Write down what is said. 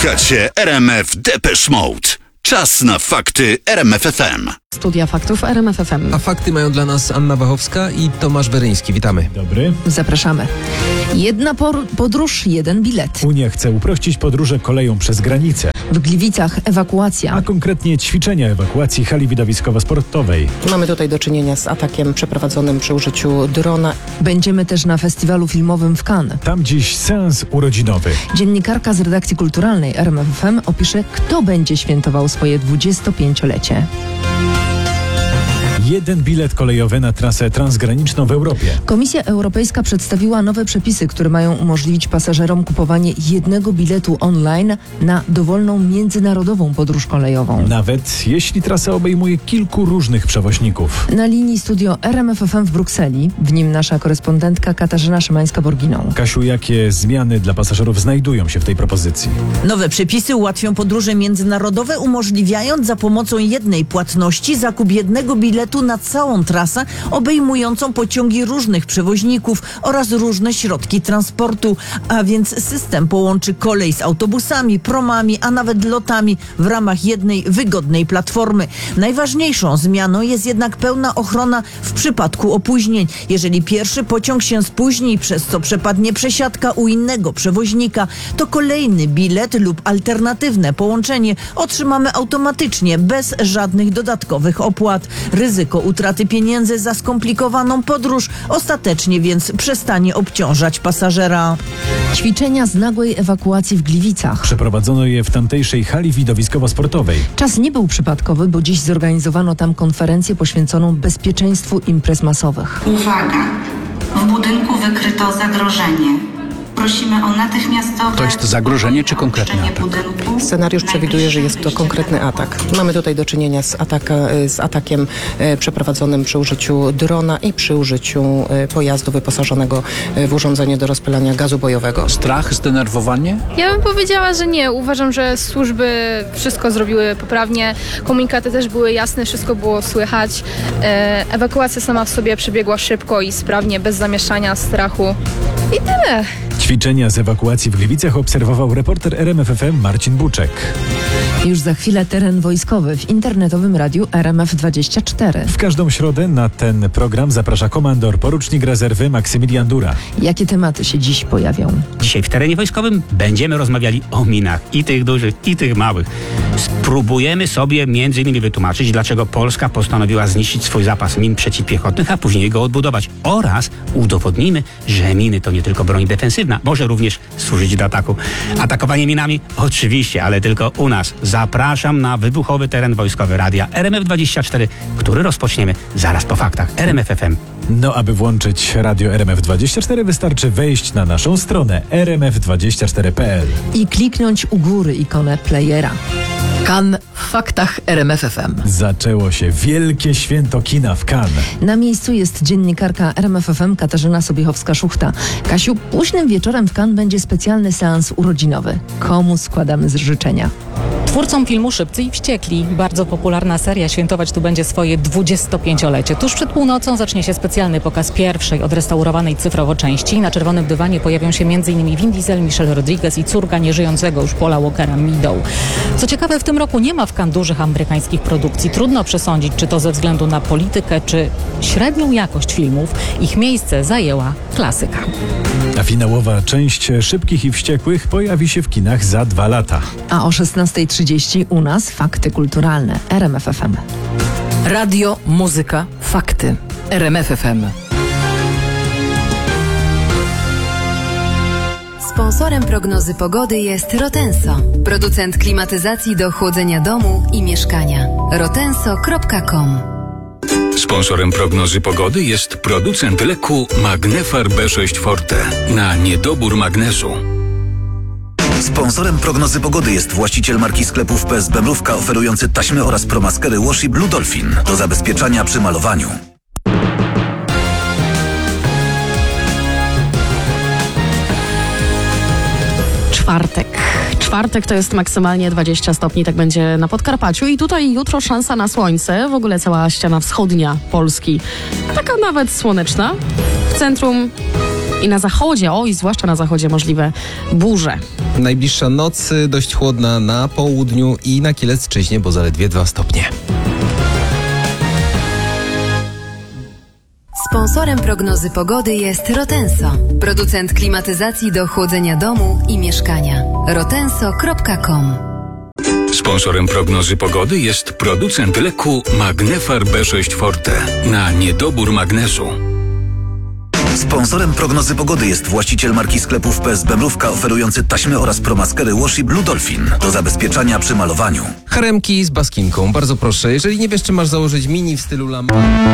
Słuchacie RMF Depeche Mode. Czas na fakty RMF FM. Studia faktów RMF FM. A fakty mają dla nas Anna Wachowska i Tomasz Weryński. Witamy. Dobry. Zapraszamy. Jedna podróż, jeden bilet. Unia chce uprościć podróże koleją przez granicę, W Gliwicach ewakuacja. a konkretnie ćwiczenia ewakuacji hali widowiskowo-sportowej. Mamy tutaj do czynienia z atakiem przeprowadzonym przy użyciu drona. Będziemy też na festiwalu filmowym w Cannes. Tam dziś seans urodzinowy. Dziennikarka z redakcji kulturalnej RMF FM opisze, kto będzie świętował swoje 25-lecie. Jeden bilet kolejowy na trasę transgraniczną w Europie. Komisja Europejska przedstawiła nowe przepisy, które mają umożliwić pasażerom kupowanie jednego biletu online na dowolną międzynarodową podróż kolejową. Nawet jeśli trasa obejmuje kilku różnych przewoźników. Na linii studio RMF FM w Brukseli, w nim nasza korespondentka Katarzyna Szymańska-Borginą. Kasiu, jakie zmiany dla pasażerów znajdują się w tej propozycji? Nowe przepisy ułatwią podróże międzynarodowe, umożliwiając za pomocą jednej płatności zakup jednego biletu na całą trasę, obejmującą pociągi różnych przewoźników oraz różne środki transportu. A więc system połączy kolej z autobusami, promami, a nawet lotami w ramach jednej wygodnej platformy. Najważniejszą zmianą jest jednak pełna ochrona w przypadku opóźnień. Jeżeli pierwszy pociąg się spóźni, przez co przepadnie przesiadka u innego przewoźnika, to kolejny bilet lub alternatywne połączenie otrzymamy automatycznie, bez żadnych dodatkowych opłat. Ryzyko utraty pieniędzy za skomplikowaną podróż ostatecznie więc przestanie obciążać pasażera. Ćwiczenia z nagłej ewakuacji w Gliwicach. Przeprowadzono je w tamtejszej hali widowiskowo-sportowej. Czas nie był przypadkowy, bo dziś zorganizowano tam konferencję poświęconą bezpieczeństwu imprez masowych. Uwaga! W budynku wykryto zagrożenie. Prosimy o natychmiastowe... To jest zagrożenie czy konkretny atak? Scenariusz przewiduje, że jest to konkretny atak. Mamy tutaj do czynienia z atakiem przeprowadzonym przy użyciu drona i przy użyciu pojazdu wyposażonego w urządzenie do rozpylania gazu bojowego. Strach, zdenerwowanie? Ja bym powiedziała, że nie. Uważam, że służby wszystko zrobiły poprawnie. Komunikaty też były jasne, wszystko było słychać. Ewakuacja sama w sobie przebiegła szybko i sprawnie, bez zamieszania, strachu. I tyle. Ćwiczenia z ewakuacji w Gliwicach obserwował reporter RMF FM Marcin Buczek. Już za chwilę teren wojskowy w internetowym radiu RMF24. W każdą środę na ten program zaprasza komandor, porucznik rezerwy Maksymilian Dura. Jakie tematy się dziś pojawią? Dzisiaj w terenie wojskowym będziemy rozmawiali o minach, i tych dużych, i tych małych. Spróbujemy sobie m.in. wytłumaczyć, dlaczego Polska postanowiła zniszczyć swój zapas min przeciwpiechotnych, a później go odbudować. Oraz udowodnimy, że miny to nie tylko broń defensywna, może również służyć do ataku. Atakowanie minami? Oczywiście, ale tylko u nas. Zapraszam na wybuchowy teren wojskowy radia RMF24, który rozpoczniemy zaraz po faktach. RMF FM. No, aby włączyć radio RMF24 wystarczy wejść na naszą stronę rmf24.pl I kliknąć u góry ikonę playera. Cannes w faktach RMF FM. Zaczęło się wielkie święto kina w Cannes. Na miejscu jest dziennikarka RMF FM Katarzyna Sobiechowska-Szuchta. Kasiu, późnym wieczorem w Cannes będzie specjalny seans urodzinowy. Komu składamy życzenia? Twórcom filmu Szybcy i Wściekli. Bardzo popularna seria świętować tu będzie swoje 25-lecie. Tuż przed północą zacznie się specjalny pokaz pierwszej odrestaurowanej cyfrowo części. Na czerwonym dywanie pojawią się m.in. Vin Diesel, Michelle Rodriguez i córka nieżyjącego już Paula Walkera, Meadow. Co ciekawe, w tym roku nie ma w Cannes dużych amerykańskich produkcji. Trudno przesądzić, czy to ze względu na politykę, czy średnią jakość filmów. Ich miejsce zajęła klasyka. A finałowa część Szybkich i Wściekłych pojawi się w kinach za 2 lata. A o 16:30 u nas fakty kulturalne. RMF FM. Radio, muzyka, fakty. RMF FM. Sponsorem prognozy pogody jest Rotenso, producent klimatyzacji do chłodzenia domu i mieszkania. rotenso.com. Sponsorem prognozy pogody jest producent leku Magnefar B6 Forte na niedobór magnezu. Sponsorem prognozy pogody jest właściciel marki sklepów PSB Mrówka, oferujący taśmy oraz promaskery Washi Blue Dolphin do zabezpieczania przy malowaniu. Czwartek to jest maksymalnie 20 stopni, tak będzie na Podkarpaciu i tutaj jutro szansa na słońce, w ogóle cała ściana wschodnia Polski, taka nawet słoneczna, w centrum i na zachodzie, zwłaszcza na zachodzie możliwe burze. Najbliższa noc dość chłodna na południu i na Kielecczyźnie, bo zaledwie 2 stopnie. Sponsorem prognozy pogody jest Rotenso, producent klimatyzacji do chłodzenia domu i mieszkania. rotenso.com. Sponsorem prognozy pogody jest producent leku Magnefar B6 Forte na niedobór magnezu. Sponsorem prognozy pogody jest właściciel marki sklepów PSB Mrówka oferujący taśmy oraz promaskery Washi Blue Dolphin do zabezpieczania przy malowaniu. Haremki z baskinką, bardzo proszę. Jeżeli nie wiesz, czy masz założyć mini w stylu lampa...